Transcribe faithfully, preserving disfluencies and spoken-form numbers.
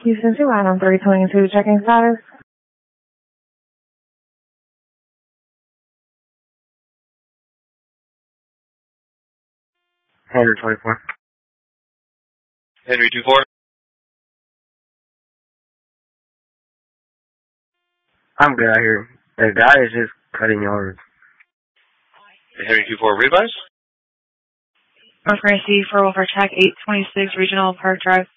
Houston two, line on three twenty-two, checking status. Henry twenty-four. Henry two four. I'm good out here. The guy is just cutting yards. Henry two four, revise? North Gracie for Wolfer Check, eight twenty-six, Regional Park Drive.